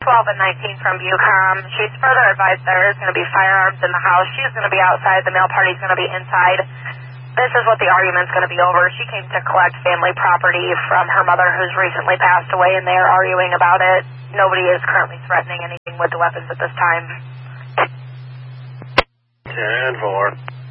12 and 19 from Bucom. She's further advised there is going to be firearms in the house. She's going to be outside. The male party's going to be inside. This is what the argument's going to be over. She came to collect family property from her mother who's recently passed away, and they are arguing about it. Nobody is currently threatening anything with the weapons at this time. 10-4.